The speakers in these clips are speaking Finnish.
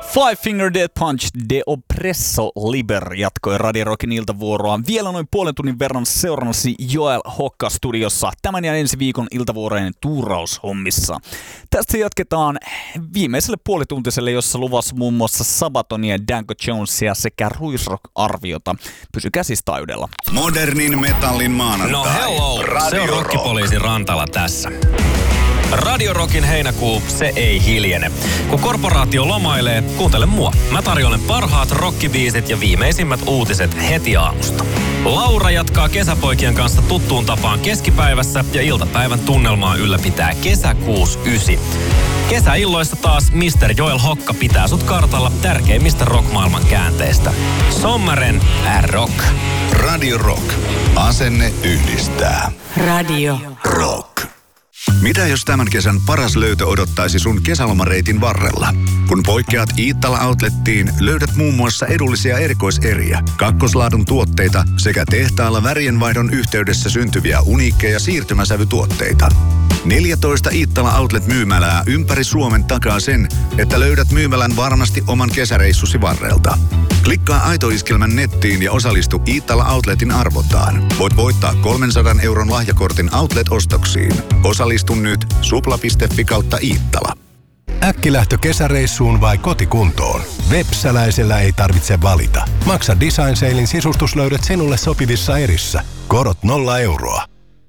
Five Finger Death Punch De Oppresso Liber jatkoi Radio Rockin iltavuoroa. Vielä noin puolen tunnin verran seurannasi Joel Hokka studiossa tämän ja ensi viikon iltavuorojen tuuraushommissa. Tästä jatketaan viimeiselle puolituntiselle, jossa luvassa muun muassa Sabatonia, Danko Jonesia sekä Ruisrock-arviota. Pysykää siis taajuudella. Modernin metallin maanantai. No hello, se on Rokkipoliisi Rantala tässä. Radio Rockin heinäkuu, se ei hiljene. Kun korporaatio lomailee, kuuntele mua. Mä tarjoilen parhaat rockibiisit ja viimeisimmät uutiset heti aamusta. Laura jatkaa kesäpoikien kanssa tuttuun tapaan keskipäivässä ja iltapäivän tunnelmaa ylläpitää Kesäkuus 9. Kesäilloista taas Mr. Joel Hokka pitää sut kartalla tärkeimmistä rockmaailman käänteistä. Sommaren rock. Radio Rock. Asenne yhdistää. Radio Rock. Mitä jos tämän kesän paras löytö odottaisi sun kesälomareitin varrella? Kun poikkeat Iittala Outlettiin, löydät muun muassa edullisia erikoiseriä, kakkoslaadun tuotteita sekä tehtaalla värienvaihdon yhteydessä syntyviä uniikkeja siirtymäsävytuotteita. 14 Iittala Outlet-myymälää ympäri Suomen takaa sen, että löydät myymälän varmasti oman kesäreissusi varrelta. Klikkaa Aito-iskelmän nettiin ja osallistu Iittala Outletin arvontaan. Voit voittaa 300 € lahjakortin Outlet-ostoksiin. Osallistu nyt supla.fi/Iittala. Äkkilähtö kesäreissuun vai kotikuntoon? Vepsäläisellä ei tarvitse valita. Maksa Design Salein sisustuslöydöt sinulle sopivissa erissä. Korot 0 €.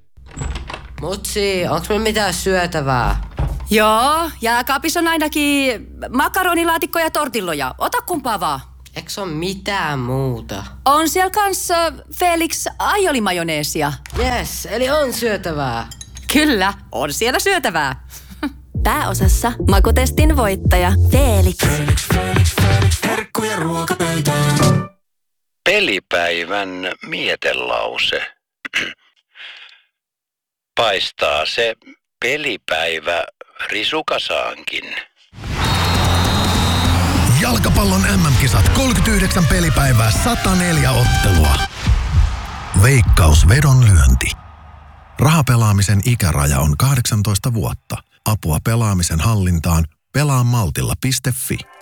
Mutsi, onks meillä mitään syötävää? Joo, jääkaapissa on ainakin makaronilaatikko ja tortilloja. Ota kumpaa vaan. Eiks on mitään muuta? On siellä kanssa Felix aiolimajoneesia. Yes, eli on syötävää. Kyllä, on siellä syötävää. Pääosassa makutestin voittaja Felix. Herkkuja ruokapöytään. Pelipäivän mietelause. Paistaa se pelipäivä risukasaankin. Jalkapallon MM-kisat 39 pelipäivää, 104 ottelua. Veikkaus vedonlyönti. Rahapelaamisen ikäraja on 18 vuotta. Apua pelaamisen hallintaan pelaamaltilla.fi.